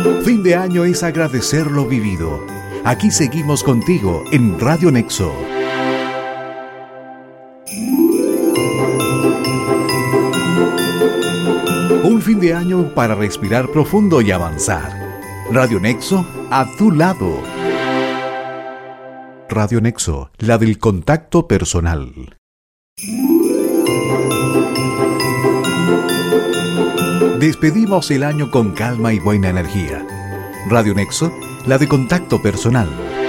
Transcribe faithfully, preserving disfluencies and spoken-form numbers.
Fin de año es agradecer lo vivido. Aquí seguimos contigo en Radio Nexo. Un fin de año para respirar profundo y avanzar. Radio Nexo, a tu lado. Radio Nexo, la del contacto personal. Despedimos el año con calma y buena energía. Radio Nexo, la de contacto personal.